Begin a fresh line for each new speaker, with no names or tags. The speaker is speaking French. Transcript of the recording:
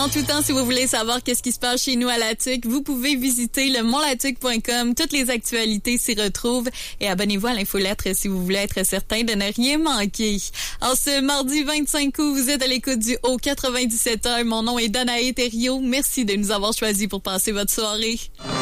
En tout temps, si vous voulez savoir qu'est-ce qui se passe chez nous à La Tuque, vous pouvez visiter le montlatuque.com. Toutes les actualités s'y retrouvent. Et abonnez-vous à l'infolettre si vous voulez être certain de ne rien manquer. En ce mardi 25 août, vous êtes à l'écoute du Haut 97.1. Mon nom est Danae Thériault. Merci de nous avoir choisis pour passer votre soirée.